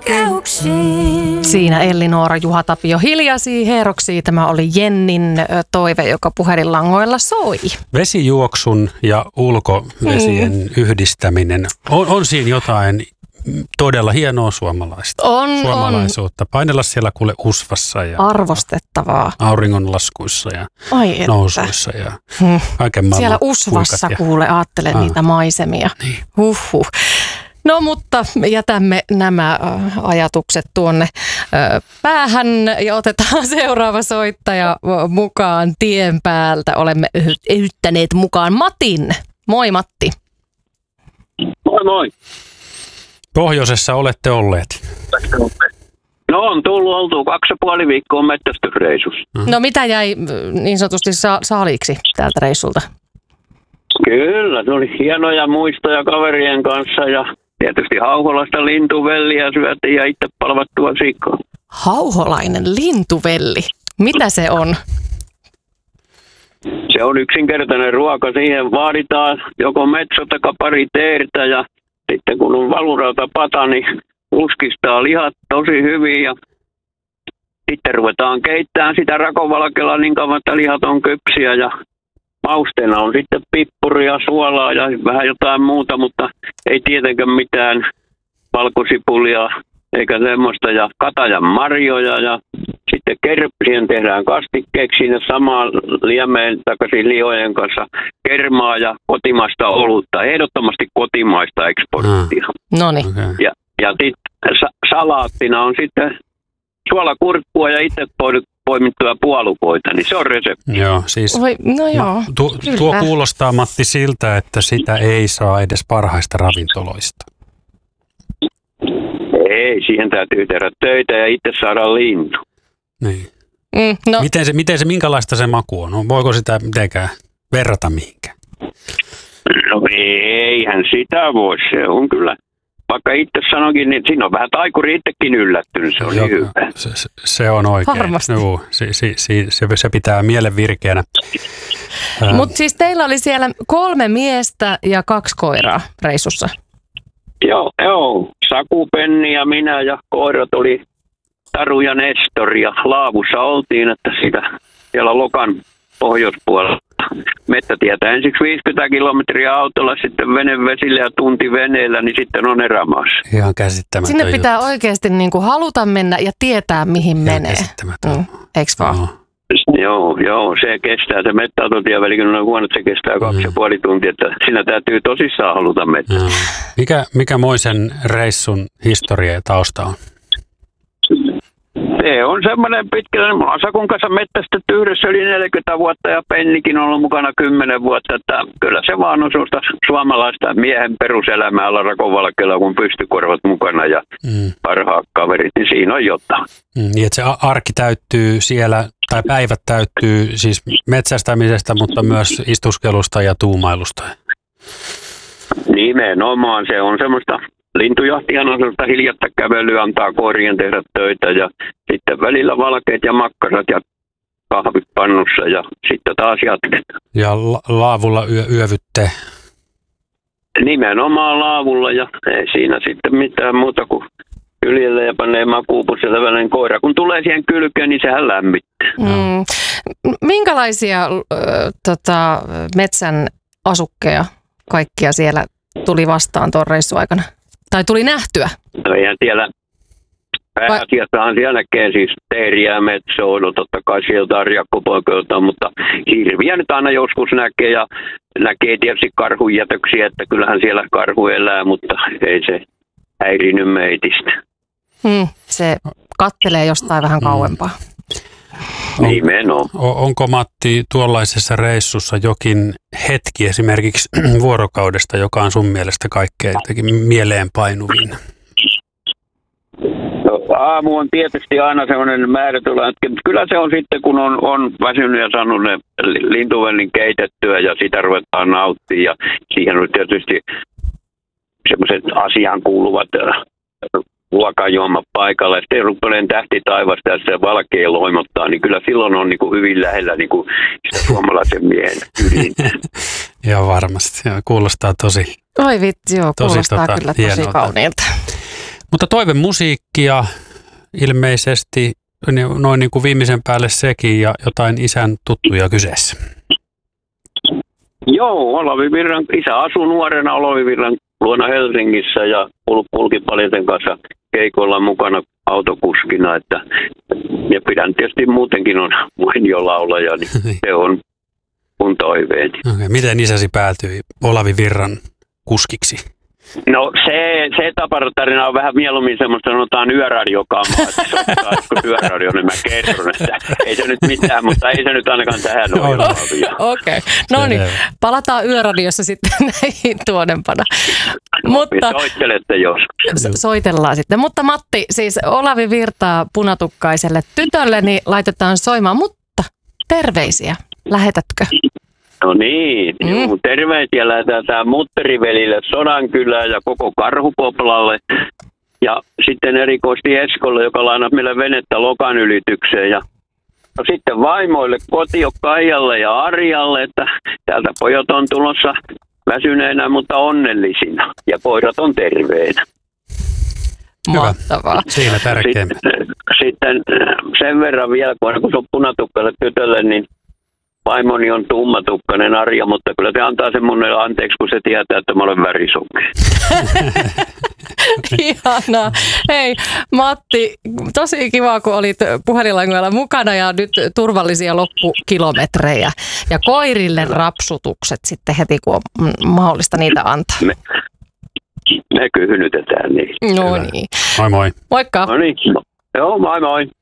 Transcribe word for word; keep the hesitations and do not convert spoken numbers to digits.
Siinä Elli-Noora Juha Tapio hiljasi herroksi. Tämä oli Jennin toive, joka puhelinlangoilla soi. Vesijuoksun ja ulkovesien mm. yhdistäminen. On, on siinä jotain todella hienoa suomalaista. On, suomalaisuutta. On. Painella siellä kuule usvassa ja arvostettavaa. Auringonlaskuissa ja Ai nousuissa ja hmm. kaiken maailman siellä usvassa ja kuule, ajattelen ah. niitä maisemia. Niin. Huhhuh. No mutta jätämme nämä ajatukset tuonne päähän ja otetaan seuraava soittaja mukaan tien päältä. Olemme yhtäneet mukaan Matin. Moi Matti. Moi moi. Pohjoisessa olette olleet. No on tullut oltu kaksi ja puoli viikkoa metsästysreissussa. Mm-hmm. No mitä jäi niin sanotusti sa- saaliiksi täältä reissulta? Kyllä, se oli hienoja muistoja kaverien kanssa ja tietysti Hauholasta lintuvelliä syötiin ja itse palvattua sikkaa. Hauholainen lintuvelli. Mitä se on? Se on yksinkertainen ruoka. Siihen vaaditaan joko metso tai pari teertä ja sitten kun on valurauta pata, niin uskistaa lihat tosi hyvin ja sitten ruvetaan keittämään sitä rakovalkealla niin kauan, että lihat on kypsiä ja mausteena on sitten pippuria, suolaa ja vähän jotain muuta, mutta ei tietenkään mitään valkosipulia eikä semmoista ja katajan marjoja ja sitten kerpsien tehdään kastikkeeksi siinä samaan liemeen takaisin lihojen kanssa kermaa ja kotimaista olutta, ehdottomasti kotimaista eksporttia. Mm. Noniin. Okay. Ja, ja sitten sa- salaattina on sitten suolakurkkua ja itse poimittua puolukoita, niin se on resepti. Joo, siis Oi, no joo, tu, tuo kuulostaa Matti siltä, että sitä ei saa edes parhaista ravintoloista. Ei, siihen täytyy tehdä töitä ja itse saada lintu. Niin. Mm, no. Miten se, miten se, minkälaista se maku on? Voiko sitä mitenkään verrata mihinkään? No eihän sitä voi, se on kyllä. Vaikka itse sanokin, niin siinä on vähän taikuri itsekin yllättynyt, se on Joo, niin hyvä. Se, se on oikein. Varmasti. Joo, se, se, se, se pitää mielen virkeänä. Mutta siis teillä oli siellä kolme miestä ja kaksi koiraa reissussa. Joo, joo. Saku, Penni ja minä ja koirat oli Taru ja Nestor ja Laavussa oltiin, että sitä siellä Lokan pohjoispuolella. Mettätietä ensiksi viisikymmentä kilometriä autolla, sitten venevesillä ja tunti veneellä, niin sitten on erämaassa. Ihan käsittämätön. Sinne pitää juttu. Oikeasti niin kuin haluta mennä ja tietää, mihin Ihan menee. Käsittämätön. Mm. Eikö vaan? No. Joo, joo, se kestää. Se mettäautotie välikin on huono, että se kestää kaksi ja puoli tuntia, että siinä täytyy tosissaan haluta metsästä. No. Mikä, mikä moisen reissun historia ja tausta on? Se on semmoinen pitkä, mä oon Sakun kanssa mettästetty yhdessä yli neljäkymmentä vuotta ja Pennikin on ollut mukana kymmenen vuotta, että kyllä se vaan on sellaista suomalaista miehen peruselämää alla rakovalkealla, kun pystykorvat mukana ja mm. parhaat kaverit, niin siinä on jotain. Mm, niin että se arki täyttyy siellä, tai päivät täyttyy siis metsästämisestä, mutta myös istuskelusta ja tuumailusta. Nimenomaan se on semmoista. Lintujahtihan on sellaista hiljatta kävelyä, antaa koirien tehdä töitä ja sitten välillä valkeat ja makkarat ja kahvit pannussa ja sitten taas jatketaan. Ja la- laavulla yö, yövytte? Nimenomaan laavulla ja ei siinä sitten mitään muuta kuin kyljelle ja panee makuupussilta välinen koira. Kun tulee siihen kylkeen, niin sehän lämmittää. Mm. Minkälaisia äh, tota, metsän asukkeja kaikkia siellä tuli vastaan tuon reissun aikana? Tai tuli nähtyä? No eihän siellä, pääasiassahan siellä näkee siis teeriä, metsoa, no totta kai sieltä arjakkopoikoilta, mutta hirviä nyt aina joskus näkee ja näkee tietysti karhujätöksiä, että kyllähän siellä karhu elää, mutta ei se häirinyt meitistä. Hmm, se kattelee jostain vähän kauempaa. On, Nimenomaan. Onko Matti tuollaisessa reissussa jokin hetki esimerkiksi vuorokaudesta, joka on sun mielestä kaikkein mieleenpainuvin? No, aamu on tietysti aina sellainen määrätylä, että kyllä se on sitten, kun on, on väsynyt ja saanut ne lintuvellin keitettyä ja sitä ruvetaan nauttimaan ja siihen on tietysti semmoiset asiaan kuuluvat ruokajuoma paikalla ja sitten rupeleen tähti taivasta ja se valkea loimottaa, niin kyllä silloin on niin kuin hyvin lähellä niin kuin sitä suomalaisen miehen ydintä. Joo, varmasti. Joo, kuulostaa tosi Oi vitsi, joo, tosi, kuulostaa tota, kyllä tosi hienolta. kauniilta. Mutta toivemusiikkia ilmeisesti noin niin kuin viimeisen päälle sekin ja jotain isän tuttuja kyseessä. Joo, Olavi Virran isä asui nuorena Olavi Virran luona Helsingissä ja kulki paljon kanssa keikoilla mukana autokuskina. Että, ja pidän tietysti muutenkin on mainio-laulaja, niin se on mun toiveeni. Okay. Miten isäsi päätyi Olavi Virran kuskiksi? No se, se tapatarina on vähän mieluummin semmoista, sanotaan yöradiokamaa, että soittaisiko yöradio, niin mä kerron, että ei se nyt mitään, mutta ei se nyt ainakaan tähän ole. Okei, okay. No niin, palataan yöradiossa sitten näihin tuonempana. No, mutta soittelette joskus. So- soitellaan sitten, mutta Matti, siis Olavi Virtaa punatukkaiselle tytölle, niin laitetaan soimaan, mutta terveisiä, lähetätkö? No niin, Mm. juu, terveisiä lähdetään Mutterivelille, Sodankylään ja koko Karhupoplalle. Ja sitten erikoisesti Eskolle, joka lainasi meille venettä Lokan ylitykseen. Ja no sitten vaimoille, Kotio Kaijalle ja Arjalle, että täältä pojat on tulossa väsyneenä, mutta onnellisina. Ja koirat on terveinä. Mahtavaa. Siinä tärkein. Sitten, sitten sen verran vielä, kun se on punatukkalle tytölle, niin vaimoni on tummatukkainen Arja, mutta kyllä se antaa sen mun anteeksi, kun se tietää, että mä olen värisokea. Ihanaa. Hei Matti, tosi kiva, kun olit puhelinlangoilla mukana ja nyt turvallisia loppukilometrejä. Ja koirille rapsutukset sitten heti, kun on mahdollista niitä antaa. Me, me kyhnytetään niin. No niin. Moi moi. Moikka. No niin, joo moi moi.